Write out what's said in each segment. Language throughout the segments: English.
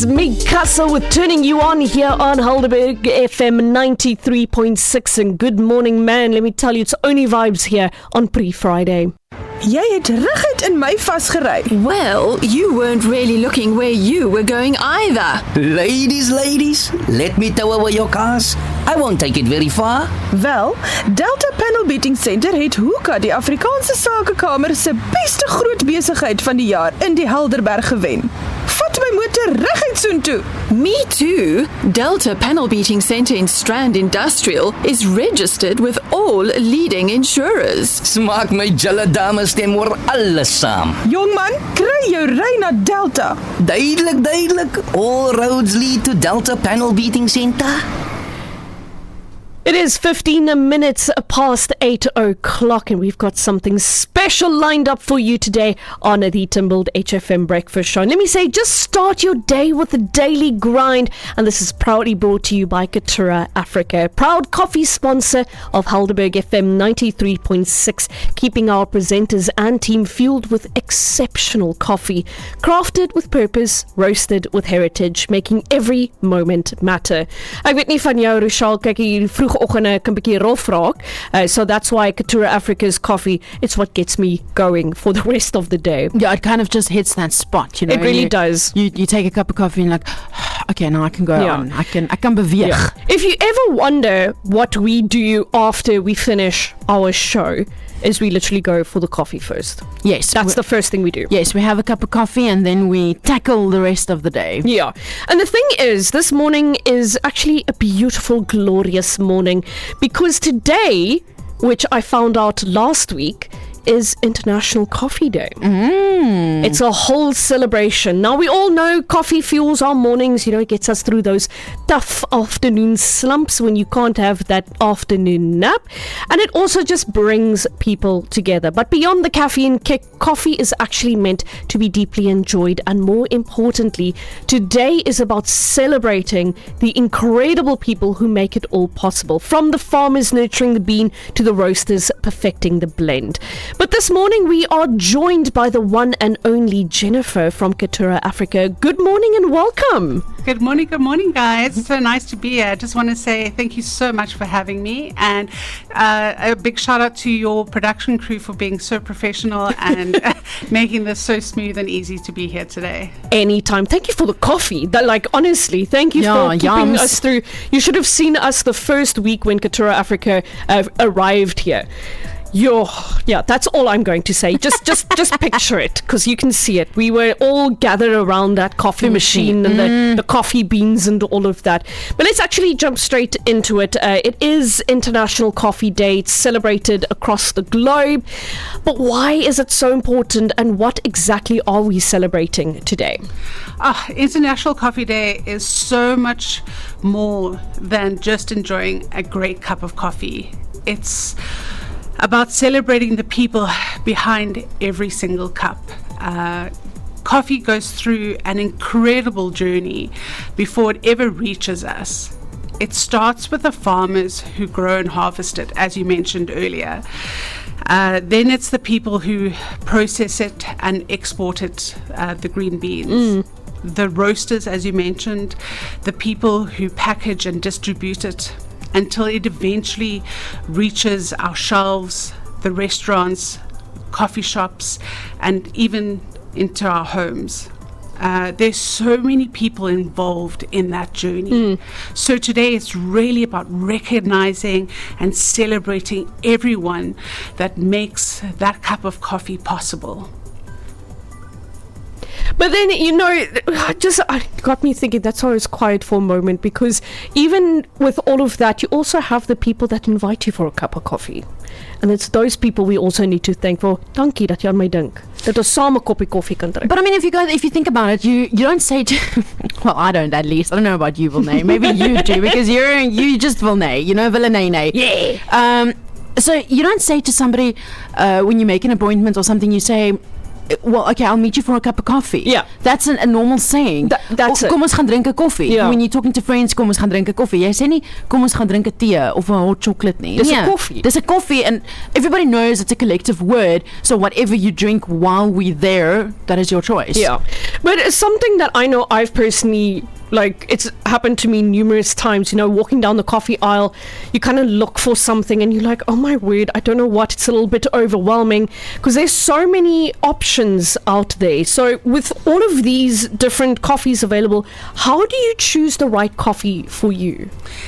is Meek Castle with Turning You On here on Helderberg FM 93.6. And good morning, man. Let me tell you, it's only vibes here on Pre-Friday. Jy het reguit in my vasgery. Well, you weren't really looking where you were going either. Ladies, let me tow away your cars. I won't take it very far. Wel, Delta Panel Beating Center het Hoeka, die Afrikaanse Sakekamer se beste groot besigheid van die jaar in die Helderberg gewen. Vat my motor reguit soontoe. Me too. Delta Panel Beating Center in Strand Industrial is registered with all leading insurers. Smaak my julle dames stem oor alles saam. Jongman, kry jou ry na Delta. Duidelik. All roads lead to Delta Panel Beating Center. It is 15 minutes past 8 o'clock and we've got something special lined up for you today on the Timbled HFM Breakfast Show. And let me say, just start your day with a daily grind, and this is proudly brought to you by Katura Africa, proud coffee sponsor of Helderberg FM 93.6, keeping our presenters and team fueled with exceptional coffee, crafted with purpose, roasted with heritage, making every moment matter. Ek weet nie van jou, Rochelle, kyk hier vroeg oggende kan 'n bietjie rof raak. So that's why Katura Africa's coffee, it's what gets me going for the rest of the day. Yeah, it kind of just hits that spot, you know. It really does. You take a cup of coffee and you're like, okay, now I can go on. I can beweeg. Yeah. If you ever wonder what we do after we finish our show, is we literally go for the coffee first. Yes. That's the first thing we do. Yes, we have a cup of coffee and then we tackle the rest of the day. Yeah. And the thing is, this morning is actually a beautiful, glorious morning, because today, which I found out last week, is International Coffee Day. It's a whole celebration. Now, we all know coffee fuels our mornings. You know, it gets us through those tough afternoon slumps when you can't have that afternoon nap. And it also just brings people together. But beyond the caffeine kick, coffee is actually meant to be deeply enjoyed. And more importantly, today is about celebrating the incredible people who make it all possible. From the farmers nurturing the bean to the roasters perfecting the blend. But this morning we are joined by the one and only Jennifer from Katura Africa. Good morning and welcome. Good morning, guys. It's so nice to be here. I just want to say thank you so much for having me, and a big shout out to your production crew for being so professional and making this so smooth and easy to be here today. Anytime. Thank you for the coffee. Honestly, thank you for keeping us through. You should have seen us the first week when Katura Africa arrived here. Yeah, that's all I'm going to say. Just picture it, because you can see it. We were all gathered around that coffee machine and the coffee beans and all of that. But let's actually jump straight into it. It is International Coffee Day. It's celebrated across the globe. But why is it so important, and what exactly are we celebrating today? International Coffee Day is so much more than just enjoying a great cup of coffee. It's about celebrating the people behind every single cup. Coffee goes through an incredible journey before it ever reaches us. It starts with the farmers who grow and harvest it, as you mentioned earlier. Then it's the people who process it and export it, the green beans. The roasters, as you mentioned, the people who package and distribute it, until it eventually reaches our shelves, the restaurants, coffee shops, and even into our homes. There's so many people involved in that journey. So today it's really about recognizing and celebrating everyone that makes that cup of coffee possible. But then, you know, it got me thinking. That's why I was quiet for a moment, because even with all of that, you also have the people that invite you for a cup of coffee. And it's those people we also need to thank for. Dankie dat jy aan my dink. Dat ons saam 'n koppie koffie kan drink. But I mean, if you think about it, you don't say to, well, I don't, at least. I don't know about you, Vilnay. Maybe you do, because you just Vilnay, you know, Villanay. Yeah. So you don't say to somebody when you make an appointment or something, you say, well, okay, I'll meet you for a cup of coffee. Yeah. That's a normal saying. That's it. Kom ons gaan drink 'n koffie. Yeah. When you're talking to friends, kom ons gaan drink 'n koffie. Jy sê nie kom ons gaan drink 'n tee of 'n hot chocolate nie. Dis 'n koffie. Dis 'n koffie, and everybody knows it's a collective word. So whatever you drink while we're there, that is your choice. Yeah. But it's something that I know I've personally, like, it's happened to me numerous times, you know, walking down the coffee aisle, you kind of look for something and you're like, oh my word, I don't know what, it's a little bit overwhelming because there's so many options out there. So with all of these different coffees available, how do you choose the right coffee for you?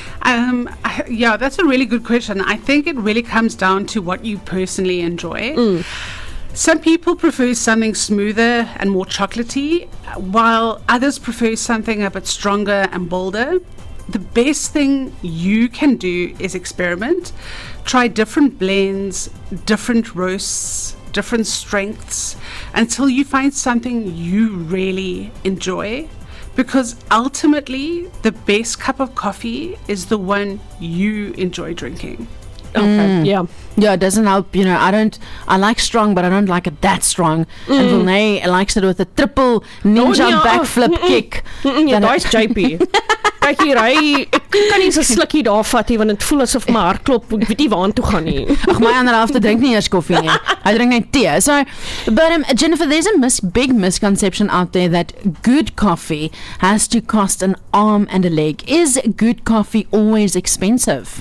Yeah, that's a really good question. I think it really comes down to what you personally enjoy. Some people prefer something smoother and more chocolatey, while others prefer something a bit stronger and bolder. The best thing you can do is experiment. Try different blends, different roasts, different strengths, until you find something you really enjoy. Because ultimately, the best cup of coffee is the one you enjoy drinking. Okay. Yeah. Yeah, it doesn't help, you know, I like strong, but I don't like it that strong. And Vilnay likes it with a triple ninja backflip kick. Ja, daai is JP. Kyk hier, ek kan nie so 'n slukkie daar vat nie want dit voel asof my hart klop, ek weet nie waar toe gaan nie. Ag, my ander halfte drink nie eers koffie nie. Hy drink net tee. So, but Jennifer, there's a big misconception out there that good coffee has to cost an arm and a leg. Is good coffee always expensive?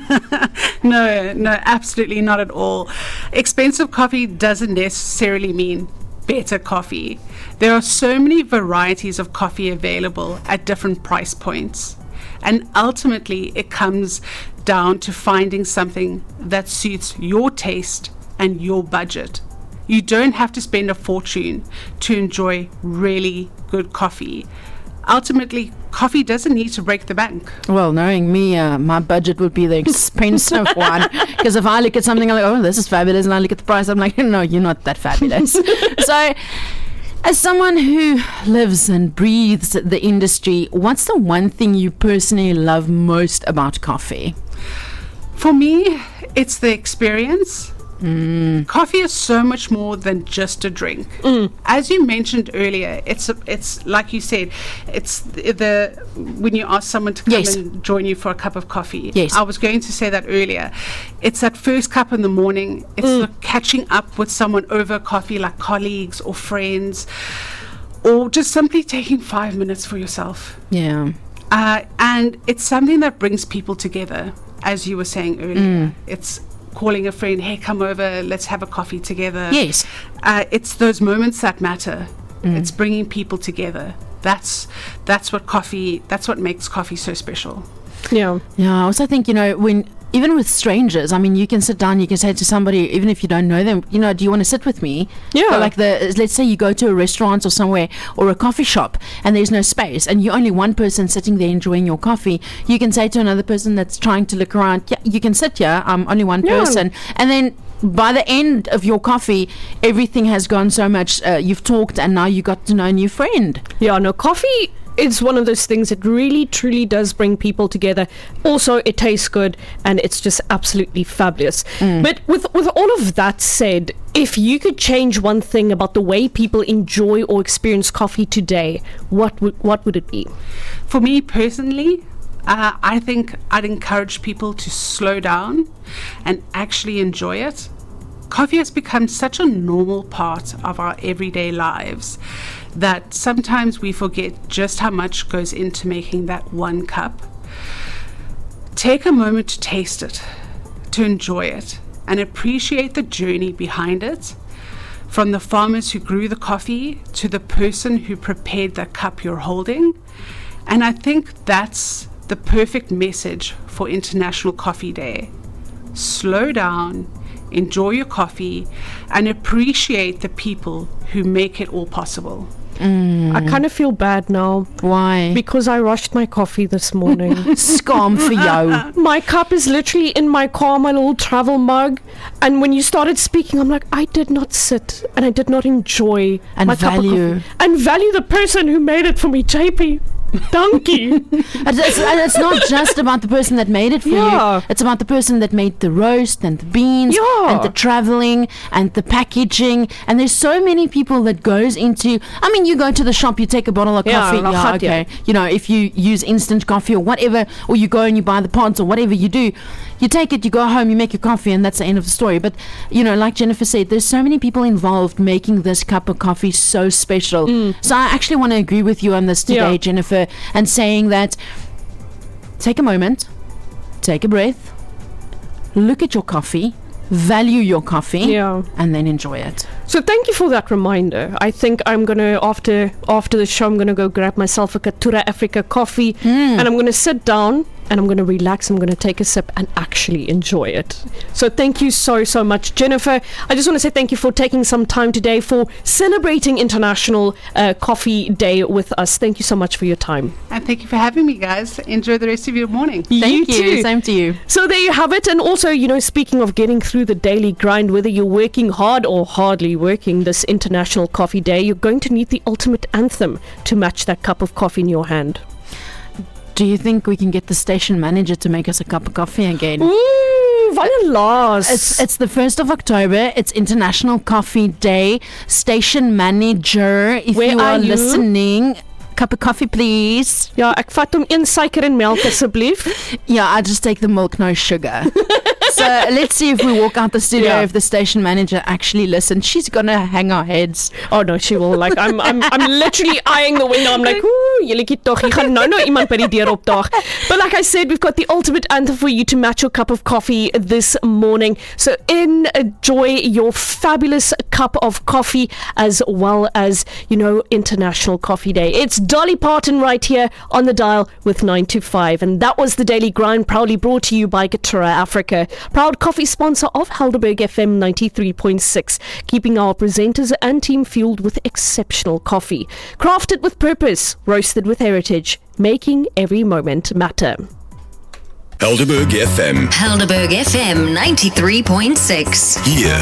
No, absolutely not at all. Expensive coffee doesn't necessarily mean better coffee. There are so many varieties of coffee available at different price points. And ultimately, it comes down to finding something that suits your taste and your budget. You don't have to spend a fortune to enjoy really good coffee. Ultimately, coffee doesn't need to break the bank. Well, knowing me, my budget would be the expensive one. Because if I look at something, I'm like, oh, this is fabulous. And I look at the price, I'm like, no, you're not that fabulous. So, as someone who lives and breathes the industry, what's the one thing you personally love most about coffee? For me, it's the experience. Coffee is so much more than just a drink. As you mentioned earlier, it's like you said, it's the when you ask someone to come and join you for a cup of coffee. Yes. I was going to say that earlier. It's that first cup in the morning. It's the catching up with someone over coffee, like colleagues or friends, or just simply taking 5 minutes for yourself. Yeah. And it's something that brings people together, as you were saying earlier. It's calling a friend, hey, come over, let's have a coffee together. Yes. It's those moments that matter. It's bringing people together. That's what makes coffee so special. Yeah. Yeah, I also think, you know, even with strangers, I mean, you can sit down, you can say to somebody, even if you don't know them, you know, do you want to sit with me? Yeah. But like let's say you go to a restaurant or somewhere or a coffee shop and there's no space and you're only one person sitting there enjoying your coffee, you can say to another person that's trying to look around, yeah, you can sit here, I'm only one person. And then by the end of your coffee, everything has gone so much, you've talked and now you got to know a new friend. Yeah, no, coffee is one of those things that really truly does bring people together. Also, it tastes good and it's just absolutely fabulous. But with all of that said, if you could change one thing about the way people enjoy or experience coffee today, what would it be? For me personally, I think I'd encourage people to slow down and actually enjoy it. Coffee has become such a normal part of our everyday lives that sometimes we forget just how much goes into making that one cup. Take a moment to taste it, to enjoy it, and appreciate the journey behind it, from the farmers who grew the coffee to the person who prepared the cup you're holding. And I think that's the perfect message for International Coffee Day. Slow down, enjoy your coffee, and appreciate the people who make it all possible. I kind of feel bad now. Why? Because I rushed my coffee this morning. Scam for you. My cup is literally in my car, my little travel mug. And when you started speaking, I'm like, I did not sit and I did not enjoy And my cup of value. coffee. And value the person who made it for me, JP. Dankie. And it's not just about the person that made it for Yeah. you. It's about the person that made the roast and the beans Yeah. and the traveling and the packaging. And there's so many people that goes into. I mean, you go to the shop, you take a bottle of Yeah, coffee. like Yeah, hot, okay. You know, if you use instant coffee or whatever, or you go and you buy the pods or whatever you do, you take it, you go home, you make your coffee, and that's the end of the story. But you know, like Jennifer said, there's so many people involved making this cup of coffee so special. So I actually want to agree with you on this today, Yeah. Jennifer, and saying that take a moment, take a breath, look at your coffee, value your coffee, Yeah. and then enjoy it. So thank you for that reminder. I think I'm gonna after the show I'm gonna go grab myself a Katura Africa coffee and I'm gonna sit down and I'm gonna relax. I'm gonna take a sip and actually enjoy it. So thank you so much, Jennifer. I just want to say thank you for taking some time today for celebrating International Coffee Day with us. Thank you so much for your time. And thank you for having me, guys. Enjoy the rest of your morning. Thank you. too. Same to you. So there you have it. And also, you know, speaking of getting through the daily grind, whether you're working hard or hardly working this International Coffee Day, you're going to need the ultimate anthem to match that cup of coffee in your hand. Do you think we can get the station manager to make us a cup of coffee again? Ooh, vanillas. It's the 1st of October. It's International Coffee Day. Station manager, if Where you are are you? listening, cup of coffee, please. Ja, ek vat hom 1 suiker en melk asseblief. Yeah, I just take the milk, no sugar. So let's see if we walk out the studio, Yeah. if the station manager actually listens. She's gonna hang our heads. Oh no, she will. Like I'm literally eyeing the window. I'm like, ooh, julle kiet tog. Jy gaan nou iemand by die deur opdaag. But like I said, we've got the ultimate anthem for you to match your cup of coffee this morning. So enjoy your fabulous cup of coffee as well as, you know, International Coffee Day. It's Dolly Parton right here on the dial with 9 to 5. And that was the Daily Grind, proudly brought to you by Katura Africa. Proud coffee sponsor of Helderberg FM 93.6, keeping our presenters and team fueled with exceptional coffee. Crafted with purpose, roasted with heritage, making every moment matter. Helderberg FM. Helderberg FM 93.6. Hier